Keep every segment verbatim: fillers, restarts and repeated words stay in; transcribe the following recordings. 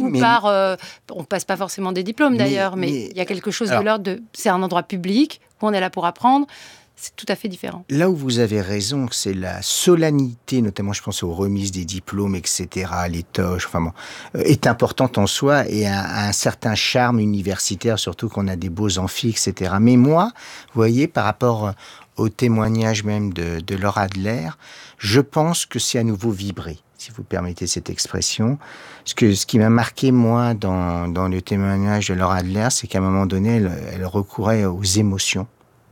mais... par... Euh, on passe pas forcément des diplômes, mais, d'ailleurs, mais, mais il y a quelque chose alors, de l'ordre de... C'est un endroit public, où on est là pour apprendre. C'est tout à fait différent. Là où vous avez raison, c'est la solennité, notamment je pense aux remises des diplômes, et cetera, les toges, enfin bon, euh, est importante en soi et a, a un certain charme universitaire, surtout qu'on a des beaux amphis, et cetera. Mais moi, vous voyez, par rapport au témoignage même de, de Laura Adler, je pense que c'est à nouveau vibré, si vous permettez cette expression. Ce, que, ce qui m'a marqué, moi, dans, dans le témoignage de Laura Adler, c'est qu'à un moment donné, elle, elle recourait aux émotions.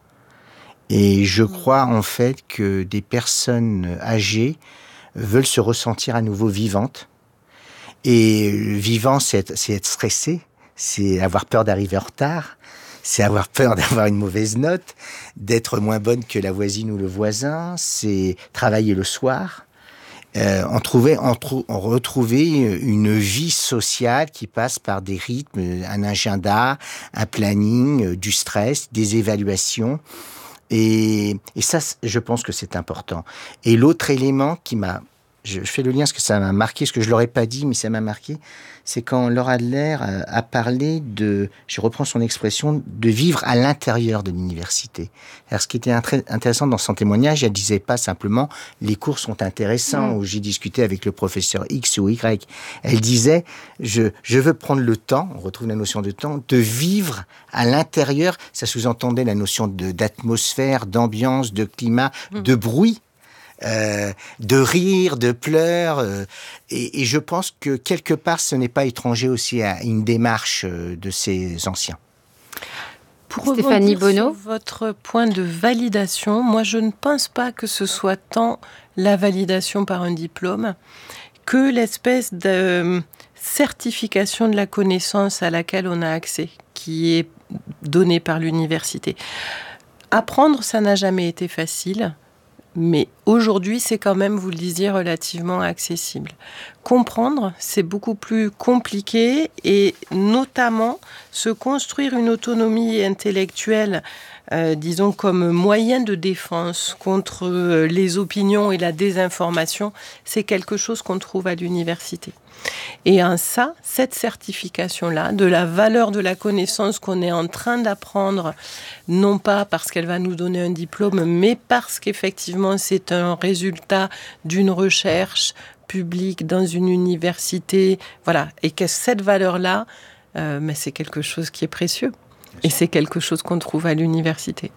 Et je crois en fait que des personnes âgées veulent se ressentir à nouveau vivantes. Et vivant, c'est être, c'est être stressé, c'est avoir peur d'arriver en retard, c'est avoir peur d'avoir une mauvaise note, d'être moins bonne que la voisine ou le voisin, c'est travailler le soir. Euh, on, trouvait, on, trou, on retrouvait une vie sociale qui passe par des rythmes, un agenda, un planning, du stress, des évaluations. Et, et ça, je pense que c'est important. Et l'autre élément qui m'a... Je fais le lien parce que ça m'a marqué, ce que je ne l'aurais pas dit, mais ça m'a marqué, c'est quand Laura Adler a, a parlé de, je reprends son expression, de vivre à l'intérieur de l'université. Alors, ce qui était intéressant dans son témoignage, elle ne disait pas simplement « les cours sont intéressants mmh. » ou « j'ai discuté avec le professeur X ou Y ». Elle disait je, « je veux prendre le temps », on retrouve la notion de temps, de vivre à l'intérieur. Ça sous-entendait la notion de, d'atmosphère, d'ambiance, de climat, mmh. de bruit. Euh, de rire, de pleurs, euh, et, et je pense que quelque part ce n'est pas étranger aussi à une démarche euh, de ces anciens. Pour Stéphanie Bonneau, sur votre point de validation, moi je ne pense pas que ce soit tant la validation par un diplôme que l'espèce de certification de la connaissance à laquelle on a accès, qui est donnée par l'université. Apprendre, ça n'a jamais été facile. Mais aujourd'hui, c'est quand même, vous le disiez, relativement accessible. Comprendre, c'est beaucoup plus compliqué et notamment se construire une autonomie intellectuelle, euh, disons, comme moyen de défense contre les opinions et la désinformation, c'est quelque chose qu'on trouve à l'université. Et en ça, cette certification-là, de la valeur de la connaissance qu'on est en train d'apprendre, non pas parce qu'elle va nous donner un diplôme, mais parce qu'effectivement c'est un résultat d'une recherche publique dans une université, voilà, et que cette valeur-là, euh, mais c'est quelque chose qui est précieux. Et c'est quelque chose qu'on trouve à l'université.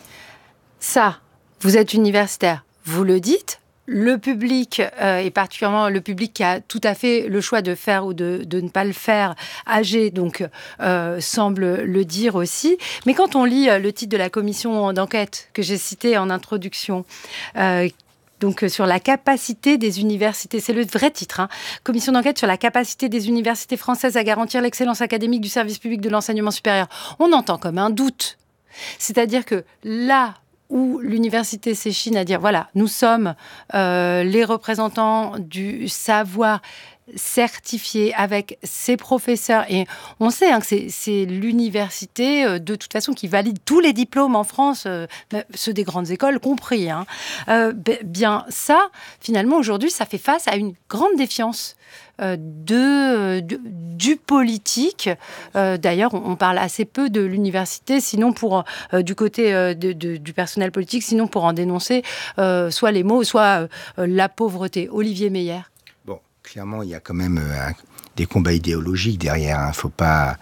Ça, vous êtes universitaire, vous le dites. Le public, euh, et particulièrement le public qui a tout à fait le choix de faire ou de, de ne pas le faire, âgé, donc, euh, semble le dire aussi. Mais quand on lit le titre de la commission d'enquête que j'ai cité en introduction, euh, donc sur la capacité des universités, c'est le vrai titre, hein, commission d'enquête sur la capacité des universités françaises à garantir l'excellence académique du service public de l'enseignement supérieur, on entend comme un doute. C'est-à-dire que là, où l'université s'échine à dire, voilà, nous sommes euh, les représentants du savoir certifié avec ses professeurs. Et on sait hein, que c'est, c'est l'université, euh, de toute façon, qui valide tous les diplômes en France, euh, ceux des grandes écoles compris. Hein. Euh, b- bien ça, finalement, aujourd'hui, ça fait face à une grande défiance euh, de, de, du politique. Euh, d'ailleurs, on, on parle assez peu de l'université, sinon pour, euh, du côté euh, de, de, du personnel politique, sinon pour en dénoncer euh, soit les mots, soit euh, la pauvreté. Olivier Meyer. Clairement, il y a quand même euh, des combats idéologiques derrière. Il hein. ne faut pas,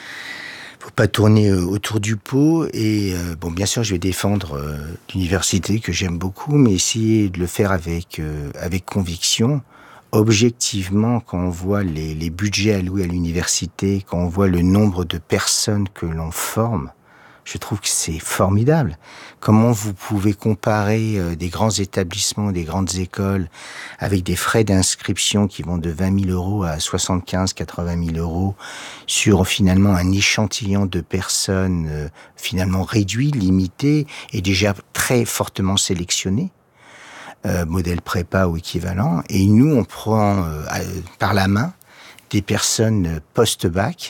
faut pas tourner euh, autour du pot. Et euh, bon, bien sûr, je vais défendre euh, l'université que j'aime beaucoup, mais essayer de le faire avec euh, avec conviction. Objectivement, quand on voit les, les budgets alloués à l'université, quand on voit le nombre de personnes que l'on forme, je trouve que c'est formidable. Comment vous pouvez comparer euh, des grands établissements, des grandes écoles, avec des frais d'inscription qui vont de vingt mille euros à soixante-quinze à quatre-vingt mille euros, sur finalement un échantillon de personnes euh, finalement réduit, limité, et déjà très fortement sélectionné, euh, modèle prépa ou équivalent. Et nous, on prend euh, par la main des personnes post-bac,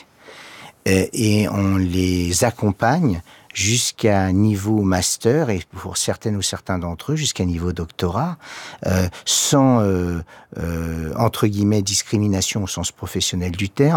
et on les accompagne jusqu'à niveau master et pour certaines ou certains d'entre eux jusqu'à niveau doctorat, euh, sans euh, euh, entre guillemets discrimination au sens professionnel du terme.